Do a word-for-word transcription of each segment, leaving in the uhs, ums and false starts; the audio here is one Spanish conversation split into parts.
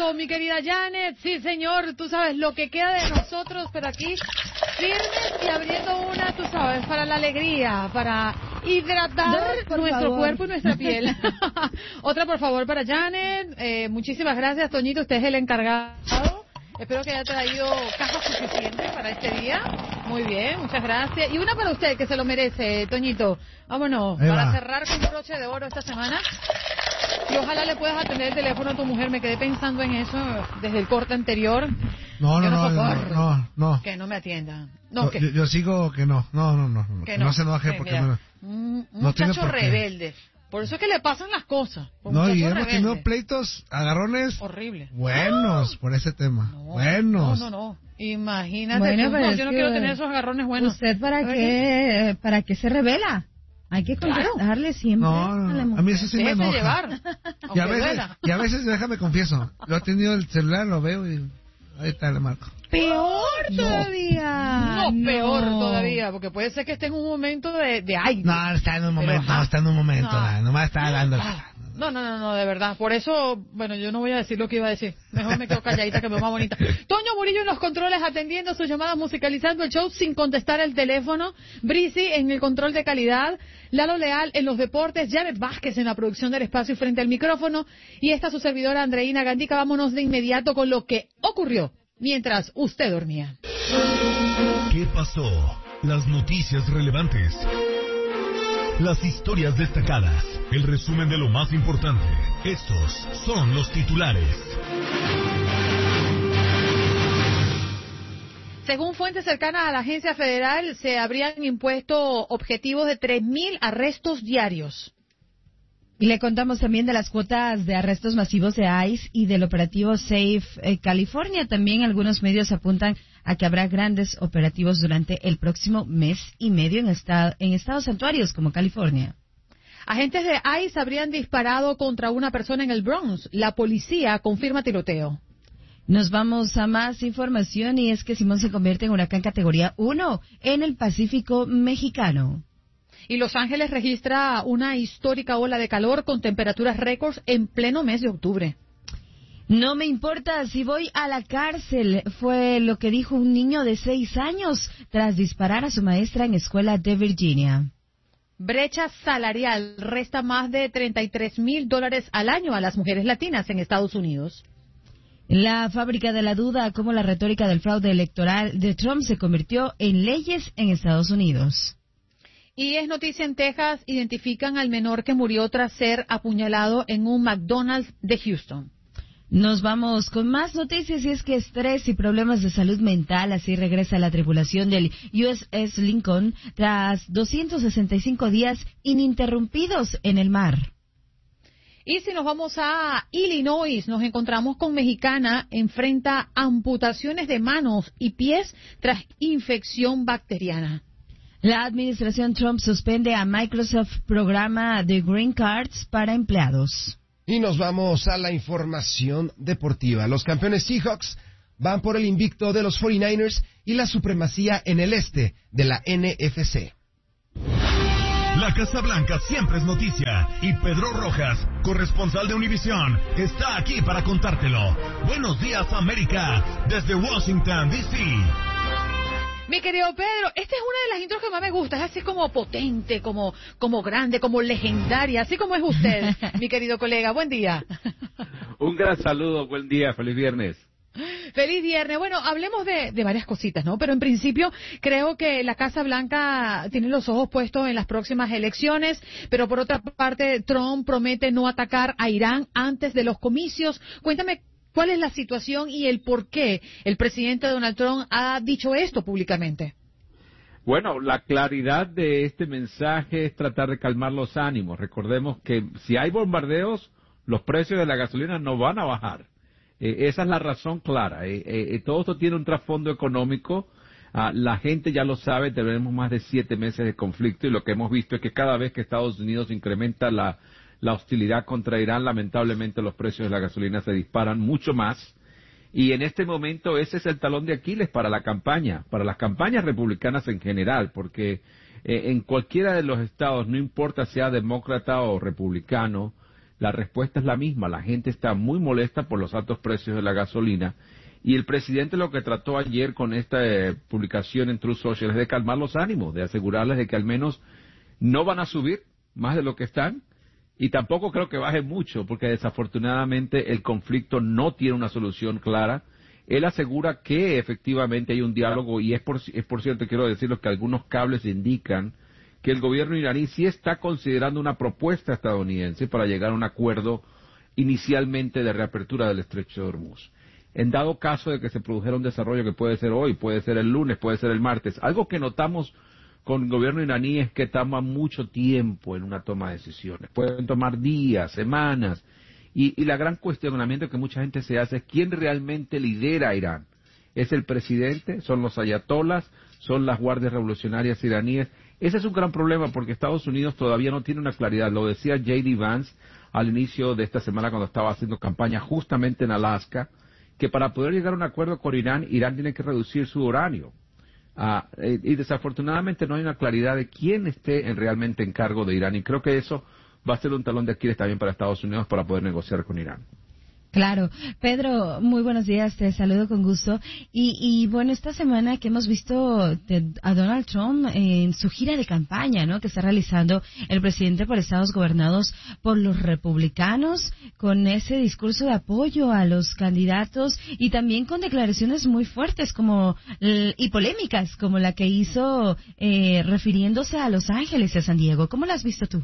Eso, mi querida Janet, sí señor, tú sabes, lo que queda de nosotros, pero aquí firmes y abriendo una, tú sabes, para la alegría, para hidratar Dos, nuestro favor. cuerpo y nuestra piel. Otra, por favor, para Janet. Eh, muchísimas gracias, Toñito, usted es el encargado. Espero que haya traído caja suficiente para este día. Muy bien, muchas gracias. Y una para usted, que se lo merece, Toñito. Vámonos, Ahí para va. cerrar con broche de oro esta semana. Y ojalá le puedas atender el teléfono a tu mujer. Me quedé pensando en eso desde el corte anterior. No, no, Yo no, no, soporto no, no. Que no me atienda. No, Yo, que, yo, yo sigo que no, no, no, no, no, que que no. no se enoje Sí, porque mira, no, un no tiene muchacho por qué. rebelde. Por eso es que le pasan las cosas. Un No, y muchacho hemos rebelde. tenido pleitos, agarrones Horrible. buenos por ese tema, No, buenos. No, no, no. Imagínate. Bueno, tú, pero no, es yo no que, quiero tener esos agarrones buenos. ¿Usted para ¿Sabe qué, para qué se revela? Hay que Claro. contestarle siempre No, a no, la no, mujer. a mí eso sí me Déjese enoja. llevar. Y Aunque a veces, duela. y a veces, déjame confieso, yo he tenido el celular, lo veo y ahí está, le marco. Peor todavía. No, peor todavía, porque puede ser que esté en un momento de, de aire. No, está en un Pero, momento, ajá. no, está en un momento, No. no, nomás está dando. No, no, no, no, de verdad. Por eso, bueno, yo no voy a decir lo que iba a decir. Mejor me quedo calladita, que me veo más bonita. Toño Murillo en los controles, atendiendo sus llamadas, musicalizando el show sin contestar el teléfono. Brisi en el control de calidad. Lalo Leal en los deportes. Janet Vázquez en la producción del espacio y frente al micrófono. Y esta su servidora Andreina Gandica. Vámonos de inmediato con lo que ocurrió mientras usted dormía. ¿Qué pasó? Las noticias relevantes. Las historias destacadas. El resumen de lo más importante. Estos son los titulares. Según fuentes cercanas a la agencia federal, se habrían impuesto objetivos de tres mil arrestos diarios. Y le contamos también de las cuotas de arrestos masivos de ICE y del operativo Safe eh, California. También algunos medios apuntan a que habrá grandes operativos durante el próximo mes y medio en, esta- en estados santuarios como California. Agentes de ICE habrían disparado contra una persona en el Bronx. La policía confirma tiroteo. Nos vamos a más información y es que Simón se convierte en huracán categoría uno en el Pacífico mexicano. Y Los Ángeles registra una histórica ola de calor con temperaturas récords en pleno mes de octubre. No me importa si voy a la cárcel, fue lo que dijo un niño de seis años tras disparar a su maestra en escuela de Virginia. Brecha salarial resta más de treinta y tres mil dólares al año a las mujeres latinas en Estados Unidos. La fábrica de la duda, como la retórica del fraude electoral de Trump se convirtió en leyes en Estados Unidos. Y es noticia en Texas, identifican al menor que murió tras ser apuñalado en un McDonald's de Houston. Nos vamos con más noticias y es que estrés y problemas de salud mental, así regresa la tripulación del U S S Lincoln tras doscientos sesenta y cinco días ininterrumpidos en el mar. Y si nos vamos a Illinois, nos encontramos con mexicana, enfrenta amputaciones de manos y pies tras infección bacteriana. La administración Trump suspende a Microsoft programa de Green Cards para empleados. Y nos vamos a la información deportiva. Los campeones Seahawks van por el invicto de los cuarenta y nueve ers y la supremacía en el este de la N F C. La Casa Blanca siempre es noticia y Pedro Rojas, corresponsal de Univisión, está aquí para contártelo. Buenos días, América, desde Washington, D C Mi querido Pedro, esta es una de las intros que más me gusta, es así como potente, como, como grande, como legendaria, así como es usted, mi querido colega. Buen día. Un gran saludo, buen día, feliz viernes. Feliz viernes. Bueno, hablemos de, de varias cositas, ¿no? Pero en principio creo que la Casa Blanca tiene los ojos puestos en las próximas elecciones, pero por otra parte Trump promete no atacar a Irán antes de los comicios. Cuéntame, ¿cuál es la situación y el por qué el presidente Donald Trump ha dicho esto públicamente? Bueno, la claridad de este mensaje es tratar de calmar los ánimos. Recordemos que si hay bombardeos, los precios de la gasolina no van a bajar. Eh, esa es la razón clara. Eh, eh, todo esto tiene un trasfondo económico. Ah, la gente ya lo sabe, tenemos más de siete meses de conflicto y lo que hemos visto es que cada vez que Estados Unidos incrementa la, la hostilidad contra Irán, lamentablemente los precios de la gasolina se disparan mucho más. Y en este momento ese es el talón de Aquiles para la campaña, para las campañas republicanas en general, porque eh, en cualquiera de los estados, no importa sea demócrata o republicano, La respuesta es la misma. La gente está muy molesta por los altos precios de la gasolina. Y el presidente lo que trató ayer con esta eh, publicación en Truth Social es de calmar los ánimos, de asegurarles de que al menos no van a subir más de lo que están. Y tampoco creo que baje mucho, porque desafortunadamente el conflicto no tiene una solución clara. Él asegura que efectivamente hay un diálogo, y es por, es por cierto, quiero decirlo, que algunos cables indican que el gobierno iraní sí está considerando una propuesta estadounidense para llegar a un acuerdo inicialmente de reapertura del estrecho de Hormuz. En dado caso de que se produjera un desarrollo que puede ser hoy, puede ser el lunes, puede ser el martes, algo que notamos con el gobierno iraní es que toma mucho tiempo en una toma de decisiones. Pueden tomar días, semanas, y, y la gran cuestionamiento que mucha gente se hace es quién realmente lidera a Irán. ¿Es el presidente? ¿Son los ayatolas? ¿Son las guardias revolucionarias iraníes? Ese es un gran problema porque Estados Unidos todavía no tiene una claridad. Lo decía J D Vance al inicio de esta semana cuando estaba haciendo campaña justamente en Alaska, que para poder llegar a un acuerdo con Irán, Irán tiene que reducir su uranio. Ah, y desafortunadamente no hay una claridad de quién esté en, realmente en cargo de Irán, y creo que eso va a ser un talón de Aquiles también para Estados Unidos para poder negociar con Irán. Claro. Pedro, muy buenos días, te saludo con gusto. Y, y bueno, esta semana que hemos visto de, a Donald Trump en su gira de campaña, ¿no?, que está realizando el presidente por estados gobernados por los republicanos, con ese discurso de apoyo a los candidatos y también con declaraciones muy fuertes como y polémicas, como la que hizo eh, refiriéndose a Los Ángeles y a San Diego. ¿Cómo la has visto tú?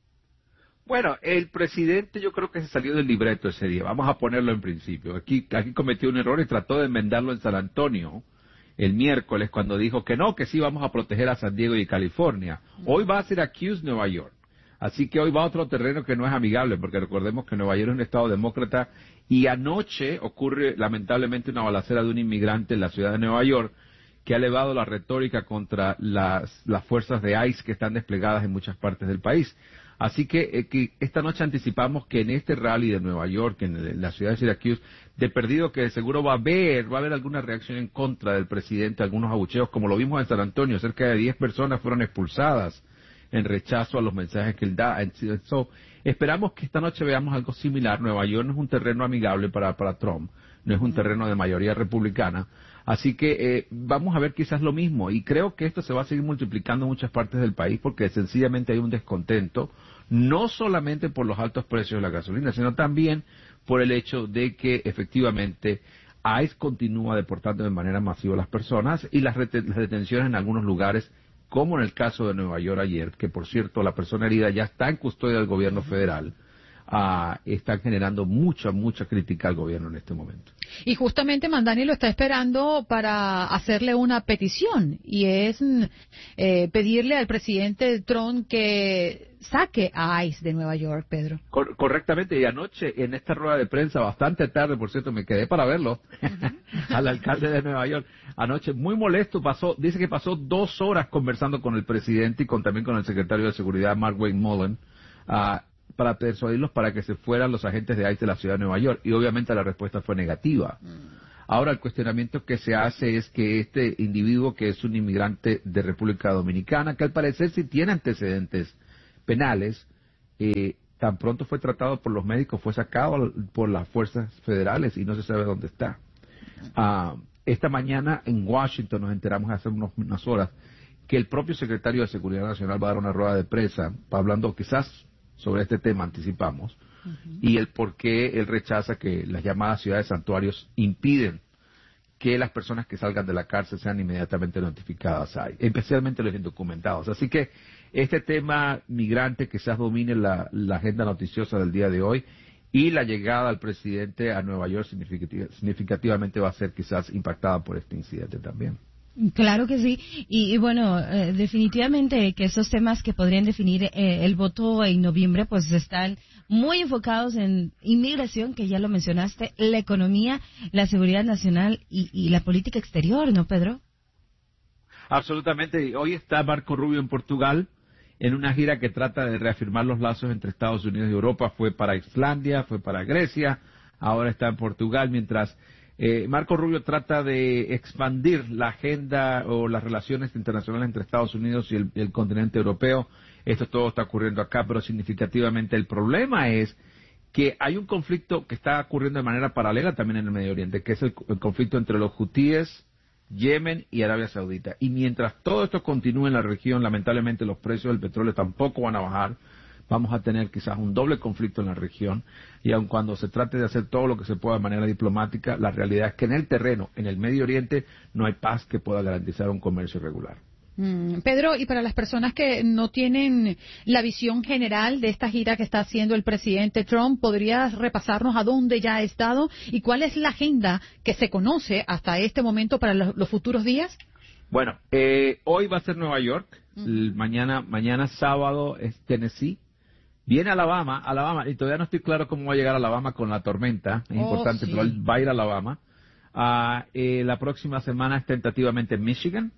Bueno, el presidente yo creo que se salió del libreto ese día. Vamos a ponerlo en principio. Aquí, aquí cometió un error y trató de enmendarlo en San Antonio el miércoles cuando dijo que no, que sí vamos a proteger a San Diego y California. Hoy va a Syracuse, Nueva York. Así que hoy va a otro terreno que no es amigable, porque recordemos que Nueva York es un estado demócrata y anoche ocurre lamentablemente una balacera de un inmigrante en la ciudad de Nueva York que ha elevado la retórica contra las, las fuerzas de ICE que están desplegadas en muchas partes del país. Así que, eh, que esta noche anticipamos que en este rally de Nueva York, en, el, en la ciudad de Syracuse, de perdido que seguro va a haber, va a haber alguna reacción en contra del presidente, algunos abucheos, como lo vimos en San Antonio, cerca de diez personas fueron expulsadas en rechazo a los mensajes que él da. So, esperamos que esta noche veamos algo similar. Nueva York no es un terreno amigable para, para Trump, no es un terreno de mayoría republicana. Así que eh, vamos a ver quizás lo mismo, y creo que esto se va a seguir multiplicando en muchas partes del país porque sencillamente hay un descontento, no solamente por los altos precios de la gasolina, sino también por el hecho de que efectivamente ICE continúa deportando de manera masiva a las personas y las, reten- las detenciones en algunos lugares, como en el caso de Nueva York ayer, que por cierto la persona herida ya está en custodia del gobierno federal. Uh, están generando mucha, mucha crítica al gobierno en este momento. Y justamente Mandani lo está esperando para hacerle una petición, y es eh, pedirle al presidente Trump que saque a ICE de Nueva York, Pedro. Cor- correctamente, y anoche en esta rueda de prensa, bastante tarde, por cierto, me quedé para verlo, uh-huh. al alcalde de Nueva York, anoche muy molesto, pasó, dice que pasó dos horas conversando con el presidente y con, también con el secretario de Seguridad, Mark Wayne Mullen, uh, para persuadirlos para que se fueran los agentes de ICE de la ciudad de Nueva York, y obviamente la respuesta fue negativa. Mm. Ahora el cuestionamiento que se hace es que este individuo, que es un inmigrante de República Dominicana, que al parecer sí tiene antecedentes penales, eh, tan pronto fue tratado por los médicos, fue sacado por las fuerzas federales y no se sabe dónde está. Uh, esta mañana en Washington nos enteramos hace unos, unas horas que el propio secretario de Seguridad Nacional va a dar una rueda de prensa, hablando quizás sobre este tema, anticipamos, uh-huh. y el por qué él rechaza que las llamadas ciudades santuarios impiden que las personas que salgan de la cárcel sean inmediatamente notificadas ahí, especialmente los indocumentados. Así que este tema migrante quizás domine la, la agenda noticiosa del día de hoy, y la llegada al presidente a Nueva York significativa, significativamente va a ser quizás impactada por este incidente también. Claro que sí, y, y bueno, eh, definitivamente que esos temas que podrían definir eh, el voto en noviembre, pues están muy enfocados en inmigración, que ya lo mencionaste, la economía, la seguridad nacional y, y la política exterior, ¿no, Pedro? Absolutamente. Hoy está Marco Rubio en Portugal en una gira que trata de reafirmar los lazos entre Estados Unidos y Europa. Fue para Islandia, fue para Grecia, ahora está en Portugal, mientras Eh, Marco Rubio trata de expandir la agenda o las relaciones internacionales entre Estados Unidos y el, el continente europeo. Esto todo está ocurriendo acá, pero significativamente el problema es que hay un conflicto que está ocurriendo de manera paralela también en el Medio Oriente, que es el, el conflicto entre los hutíes, Yemen y Arabia Saudita. Y mientras todo esto continúe en la región, lamentablemente los precios del petróleo tampoco van a bajar. Vamos a tener quizás un doble conflicto en la región, y aun cuando se trate de hacer todo lo que se pueda de manera diplomática, la realidad es que en el terreno, en el Medio Oriente, no hay paz que pueda garantizar un comercio regular. Mm, Pedro, y para las personas que no tienen la visión general de esta gira que está haciendo el presidente Trump, ¿podrías repasarnos a dónde ya ha estado y cuál es la agenda que se conoce hasta este momento para los, los futuros días? Bueno, eh, hoy va a ser Nueva York, Uh-huh. el, mañana, mañana sábado es Tennessee. Viene Alabama, Alabama, y todavía no estoy claro cómo va a llegar a Alabama con la tormenta, es Oh, importante, sí. pero él va a ir a Alabama. Ah, eh, la próxima semana es tentativamente Michigan,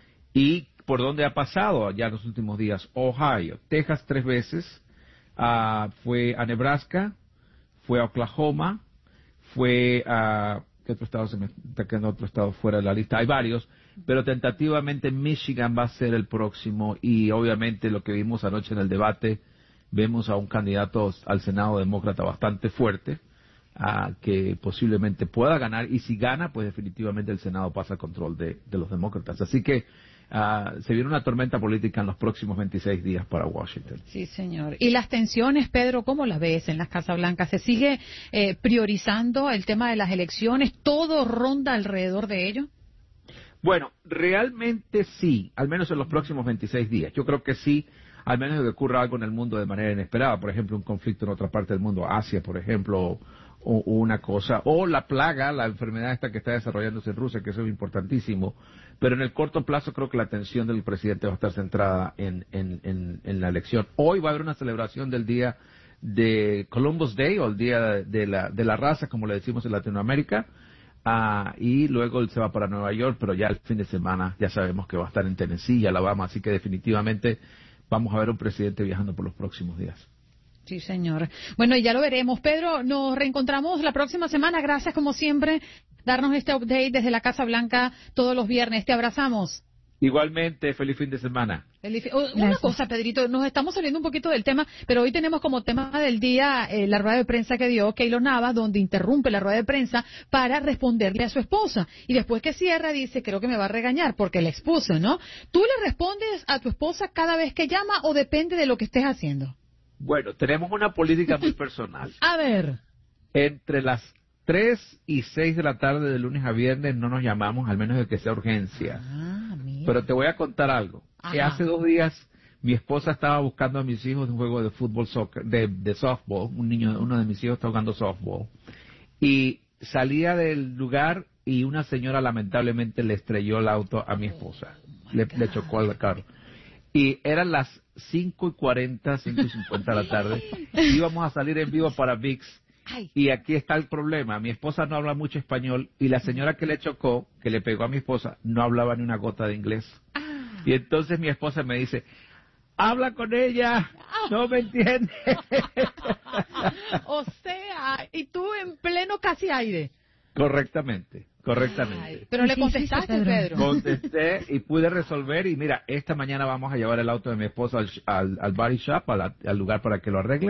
y por donde ha pasado ya en los últimos días, Ohio, Texas tres veces, ah, fue a Nebraska, fue a Oklahoma, fue a... ¿Qué otro estado se me está quedando otro estado fuera de la lista? Hay varios, pero tentativamente Michigan va a ser el próximo, y obviamente lo que vimos anoche en el debate, vemos a un candidato al Senado demócrata bastante fuerte, uh, que posiblemente pueda ganar, y si gana, pues definitivamente el Senado pasa a control de, de los demócratas. Así que uh, se viene una tormenta política en los próximos veintiséis días para Washington. Sí, señor. ¿Y las tensiones, Pedro, cómo las ves en la Casa Blanca? ¿Se sigue eh, priorizando el tema de las elecciones? ¿Todo ronda alrededor de ello? Bueno, realmente sí, al menos en los próximos veintiséis días. Yo creo que sí, al menos que ocurra algo en el mundo de manera inesperada, por ejemplo, un conflicto en otra parte del mundo, Asia, por ejemplo, o, o una cosa, o la plaga, la enfermedad esta que está desarrollándose en Rusia, que eso es importantísimo, pero en el corto plazo creo que la atención del presidente va a estar centrada en, en, en, en la elección. Hoy va a haber una celebración del día de Columbus Day, o el día de la, de la raza, como le decimos en Latinoamérica, uh, y luego él se va para Nueva York, pero ya el fin de semana ya sabemos que va a estar en Tennessee y Alabama, así que definitivamente vamos a ver un presidente viajando por los próximos días. Sí, señor. Bueno, y ya lo veremos. Pedro, nos reencontramos la próxima semana. Gracias, como siempre, darnos este update desde la Casa Blanca todos los viernes. Te abrazamos. Igualmente, feliz fin de semana. Feliz fi- oh, Una cosa, Pedrito, nos estamos saliendo un poquito del tema, pero hoy tenemos como tema del día eh, la rueda de prensa que dio Keylor Navas, donde interrumpe la rueda de prensa para responderle a su esposa. Y después que cierra, dice, creo que me va a regañar porque la expuso, ¿no? ¿Tú le respondes a tu esposa cada vez que llama o depende de lo que estés haciendo? Bueno, tenemos una política muy personal. A ver. Entre las tres y seis de la tarde de lunes a viernes no nos llamamos, al menos de que sea urgencia. Ah, mira. Pero te voy a contar algo. Que Ajá. hace dos días mi esposa estaba buscando a mis hijos un juego de fútbol, soccer, de, de softball. Un niño, uno de mis hijos está jugando softball. Y salía del lugar y una señora lamentablemente le estrelló el auto a mi esposa. Oh, le, le chocó al carro. Y eran las cinco y cuarenta, cinco y cincuenta de la tarde. Íbamos a salir en vivo para V I X. Ay. Y aquí está el problema. Mi esposa no habla mucho español y la señora que le chocó, que le pegó a mi esposa, no hablaba ni una gota de inglés. Ah. Y entonces mi esposa me dice, habla con ella, no me entiende. O sea, y tú en pleno casi aire. Correctamente, correctamente. Ay, pero le ¿Qué hiciste, contestaste, Pedro? Pedro. Contesté y pude resolver y mira, esta mañana vamos a llevar el auto de mi esposa al, al, al body shop, al, al lugar para que lo arregle.